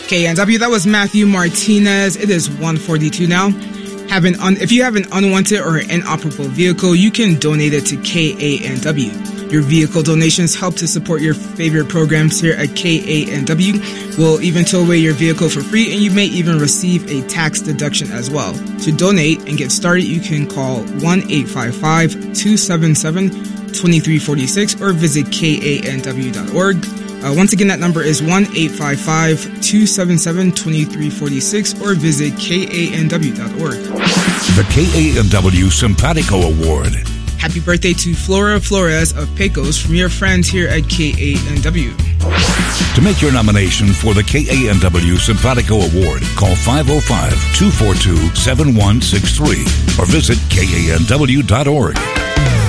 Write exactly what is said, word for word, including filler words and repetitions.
K A N W, that was Matthew Martinez. It is one forty-two now. Have an un- if you have an unwanted or inoperable vehicle, you can donate it to K A N W. Your vehicle donations help to support your favorite programs here at K A N W. We'll even tow away your vehicle for free, and you may even receive a tax deduction as well. To donate and get started, you can call one eight five five, two seven seven, two three four six or visit K A N W dot org. Uh, once again, that number is one eight five five, two seven seven, two three four six or visit K A N W dot org. The K A N W Simpatico Award. Happy birthday to Flora Flores of Pecos from your friends here at K A N W. To make your nomination for the K A N W Simpatico Award, call five oh five, two four two, seven one six three or visit K A N W dot org.